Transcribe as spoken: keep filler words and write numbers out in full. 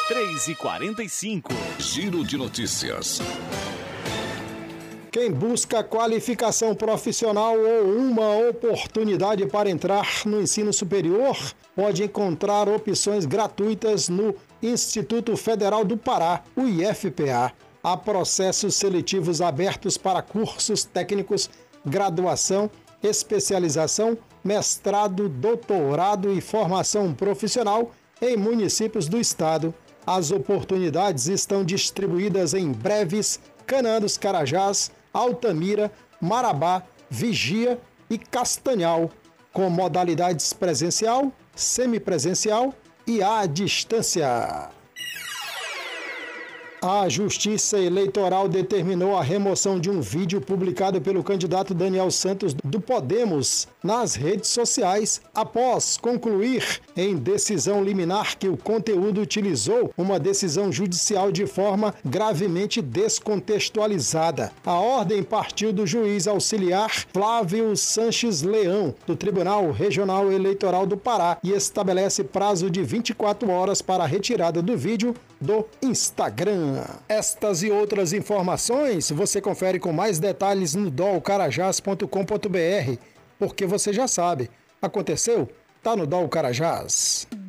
três e quarenta e cinco. Giro de notícias. Quem busca qualificação profissional ou uma oportunidade para entrar no ensino superior pode encontrar opções gratuitas no Instituto Federal do Pará, o I F P A. Há processos seletivos abertos para cursos técnicos, graduação, especialização, mestrado, doutorado e formação profissional em municípios do estado. As oportunidades estão distribuídas em Breves, Canaã dos Carajás, Altamira, Marabá, Vigia e Castanhal, com modalidades presencial, semipresencial e à distância. A Justiça Eleitoral determinou a remoção de um vídeo publicado pelo candidato Daniel Santos do Podemos nas redes sociais após concluir em decisão liminar que o conteúdo utilizou uma decisão judicial de forma gravemente descontextualizada. A ordem partiu do juiz auxiliar Flávio Sanches Leão, do Tribunal Regional Eleitoral do Pará, e estabelece prazo de vinte e quatro horas para a retirada do vídeo do Instagram. Estas e outras informações você confere com mais detalhes no dol carajás ponto com ponto br, porque você já sabe, aconteceu? Tá no Dol Carajás.